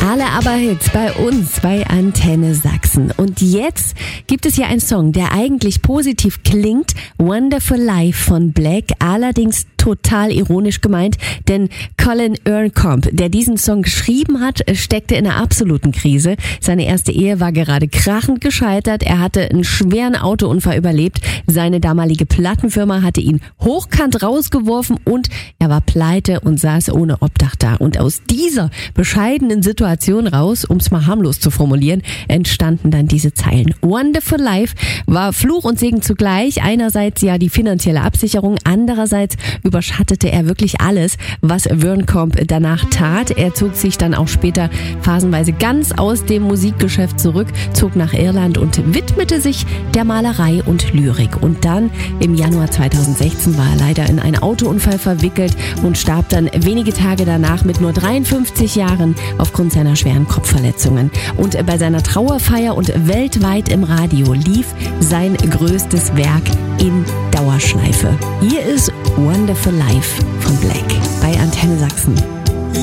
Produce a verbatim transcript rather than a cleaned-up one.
Alle Aber-Hits bei uns, bei Antenne Sachsen. Und jetzt gibt es hier einen Song, der eigentlich positiv klingt. Wonderful Life von Black, allerdings total ironisch gemeint, denn Colin Earncombe, der diesen Song geschrieben hat, steckte in einer absoluten Krise. Seine erste Ehe war gerade krachend gescheitert. Er hatte einen schweren Autounfall überlebt. Seine damalige Plattenfirma hatte ihn hochkant rausgeworfen und er war pleite und saß ohne Obdach da. Und aus dieser bescheidenen Situation raus, um es mal harmlos zu formulieren, entstanden dann diese Zeilen. Wonderful Life war Fluch und Segen zugleich. Einerseits ja die finanzielle Absicherung, andererseits überschattete er wirklich alles, was Earncombe danach tat. Er zog sich dann auch später phasenweise ganz aus dem Musikgeschäft zurück, zog nach Irland und widmete sich der Malerei und Lyrik. Und dann im Januar zweitausendsechzehn war er leider in einen Autounfall verwickelt und starb dann wenige Tage danach mit nur dreiundfünfzig Jahren aufgrund seiner schweren Kopfverletzungen. Und bei seiner Trauerfeier und weltweit im Radio lief sein größtes Werk in Dauerschleife. Hier ist Wonderful Life von Black bei Antenne Sachsen.